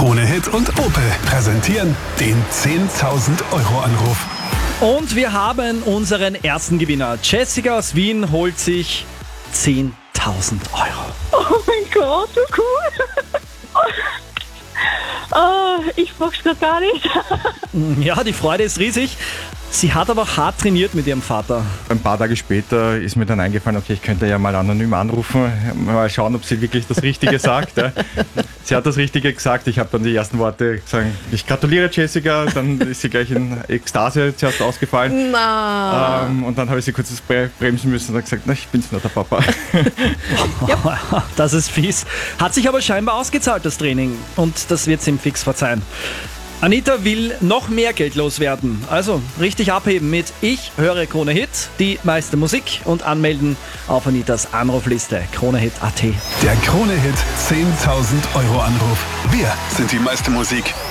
Krone Hit und Opel präsentieren den 10.000 Euro Anruf. Und wir haben unseren ersten Gewinner. Jessica aus Wien holt sich 10.000 Euro. Oh mein Gott, so cool. Oh, ich frag's grad gar nicht. Ja, die Freude ist riesig. Sie hat aber hart trainiert mit ihrem Vater. Ein paar Tage später ist mir dann eingefallen, okay, ich könnte ja mal anonym anrufen, mal schauen, ob sie wirklich das Richtige sagt. Ja. Sie hat das Richtige gesagt, ich habe dann die ersten Worte gesagt, ich gratuliere Jessica, dann ist sie gleich in Ekstase zuerst ausgefallen. Und dann habe ich sie kurz bremsen müssen und dann gesagt, na, ich bin's nur, der Papa. Das ist fies. Hat sich aber scheinbar ausgezahlt, das Training. Und das wird sie ihm fix verzeihen. Anita will noch mehr Geld loswerden. Also richtig abheben mit Ich höre Krone Hit, die meiste Musik und anmelden auf Anitas Anrufliste kronehit.at. Der Krone Hit 10.000 Euro Anruf. Wir sind die meiste Musik.